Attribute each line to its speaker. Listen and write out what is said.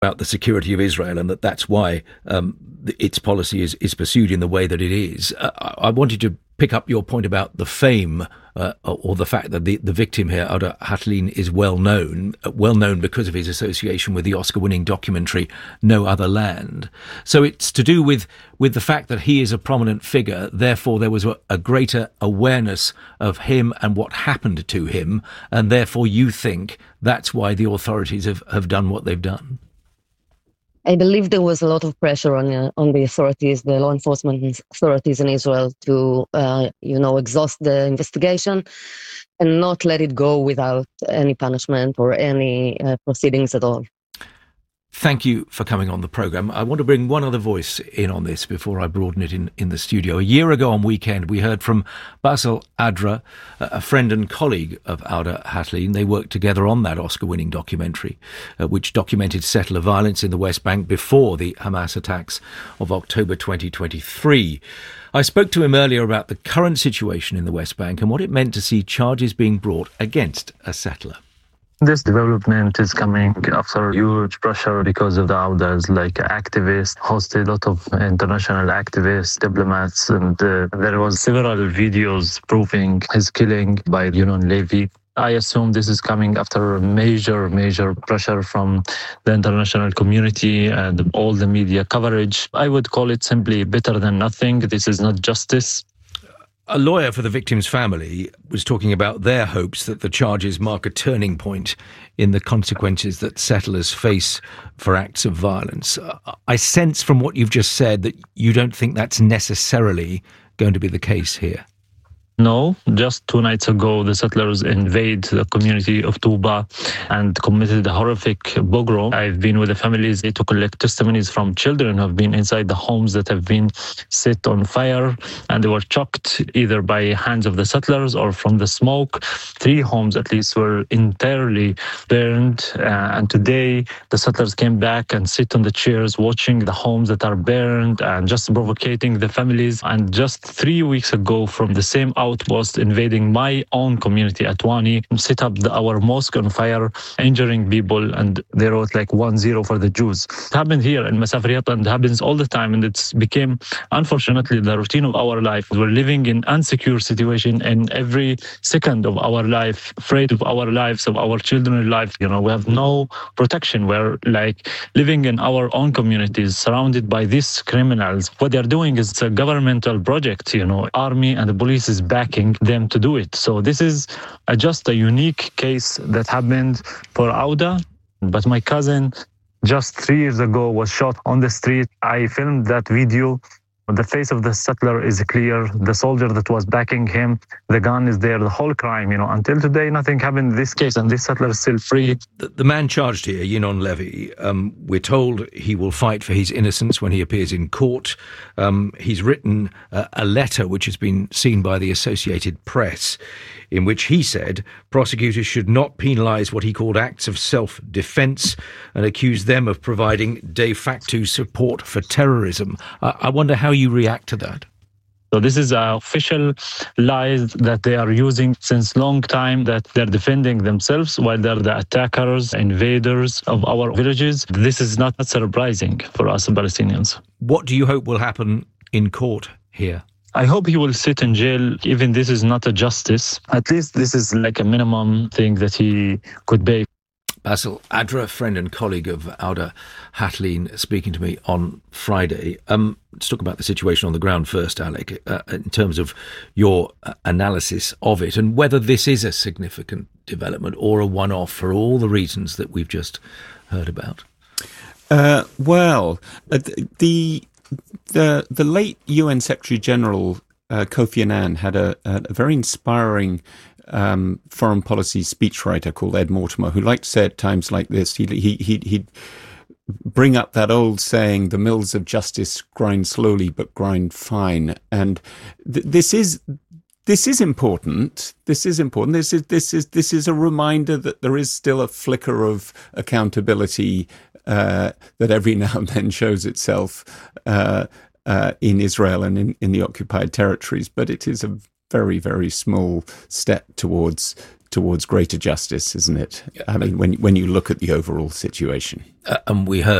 Speaker 1: about the security of Israel and that's why its policy is pursued in the way that it is. I wanted to pick up your point about the fame or the fact that the victim here, Auda Hatlin, is well known because of his association with the Oscar-winning documentary No Other Land. So it's to do with the fact that he is a prominent figure. Therefore, there was a greater awareness of him and what happened to him, and therefore you think that's why the authorities have done what they've done.
Speaker 2: I believe there was a lot of pressure on the authorities, the law enforcement authorities in Israel, to exhaust the investigation and not let it go without any punishment or any proceedings at all.
Speaker 1: Thank you for coming on the programme. I want to bring one other voice in on this before I broaden it in the studio. A year ago on Weekend, we heard from Bassel Adra, a friend and colleague of Auda Hatlin. They worked together on that Oscar-winning documentary, which documented settler violence in the West Bank before the Hamas attacks of October 2023. I spoke to him earlier about the current situation in the West Bank and what it meant to see charges being brought against a settler.
Speaker 3: This development is coming after huge pressure because of the Auda's activists, hosted a lot of international activists, diplomats, and there was several videos proving his killing by Yunon Levy. I assume this is coming after major pressure from the international community and all the media coverage. I would call it simply better than nothing. This is not justice.
Speaker 1: A lawyer for the victim's family was talking about their hopes that the charges mark a turning point in the consequences that settlers face for acts of violence. I sense from what you've just said that you don't think that's necessarily going to be the case here.
Speaker 3: No, just 2 nights ago, the settlers invaded the community of Tuba and committed a horrific pogrom. I've been with the families to collect testimonies from children who have been inside the homes that have been set on fire, and they were chucked either by hands of the settlers or from the smoke. 3 homes at least were entirely burned, and today the settlers came back and sit on the chairs watching the homes that are burned and just provocating the families. And just 3 weeks ago, from the same outpost invading my own community at Wani, set up our mosque on fire, injuring people, and they wrote 1-0 for the Jews. It happened here in Masafriat and happens all the time, and it's became, unfortunately, the routine of our life. We're living in unsecure situation in every second of our life, afraid of our lives, of our children's life. We have no protection. We're living in our own communities, surrounded by these criminals. What they're doing is a governmental project. Army and the police is backing them to do it. So this is just a unique case that happened for Auda. But my cousin, just 3 years ago, was shot on the street. I filmed that video. The face of the settler is clear. The soldier that was backing him, the gun is there, the whole crime. Until today, nothing happened in this case, and this settler is still free.
Speaker 1: The man charged here, Yunon Levy, we're told he will fight for his innocence when he appears in court. He's written a letter which has been seen by the Associated Press, in which he said prosecutors should not penalise what he called acts of self-defence and accused them of providing de facto support for terrorism. I wonder how you react to that.
Speaker 3: So this is official lies that they are using since long time, that they're defending themselves while they're the attackers, invaders of our villages. This is not surprising for us Palestinians.
Speaker 1: What do you hope will happen in court here?
Speaker 3: I hope he will sit in jail. Even this is not a justice. At least this is a minimum thing that he could pay.
Speaker 1: Bassel Adra, friend and colleague of Auda Hatlin, speaking to me on Friday. Let's talk about the situation on the ground first, Alec, in terms of your analysis of it and whether this is a significant development or a one-off for all the reasons that we've just heard about.
Speaker 4: The late UN Secretary General Kofi Annan had a very inspiring foreign policy speechwriter called Ed Mortimer, who liked to say at times like this, he'd bring up that old saying, "The mills of justice grind slowly but grind fine," and this is important. This is important. This is a reminder that there is still a flicker of accountability that every now and then shows itself in Israel and in the occupied territories, but it is a very, very small step towards towards greater justice, isn't it? I mean, when you look at the overall situation.
Speaker 1: And we heard